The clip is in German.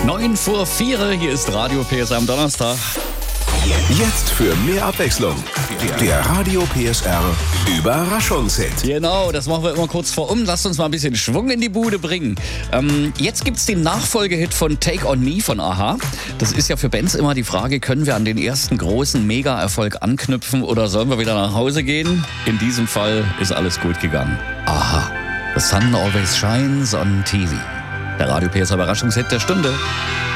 9:04 hier ist Radio PSR am Donnerstag. Jetzt für mehr Abwechslung. Der Radio PSR Überraschungshit. Genau, das machen wir immer kurz vor um. Lasst uns mal ein bisschen Schwung in die Bude bringen. Jetzt gibt's den Nachfolgehit von Take On Me von a-ha. Das ist ja für Bands immer die Frage, können wir an den ersten großen Mega-Erfolg anknüpfen oder sollen wir wieder nach Hause gehen? In diesem Fall ist alles gut gegangen. a-ha. The Sun Always Shines on TV. Der Radio PSR Überraschungshit der Stunde.